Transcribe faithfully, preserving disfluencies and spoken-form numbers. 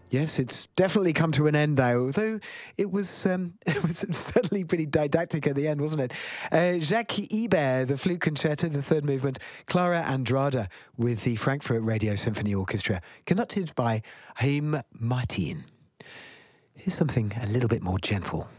Yes, it's definitely come to an end, though, although it was um, it was certainly pretty didactic at the end, wasn't it? Uh, Jacques Ibert, the Flute Concerto, the third movement, Clara Andrada with the Frankfurt Radio Symphony Orchestra, conducted by Haim Martin. Here's something a little bit more gentle.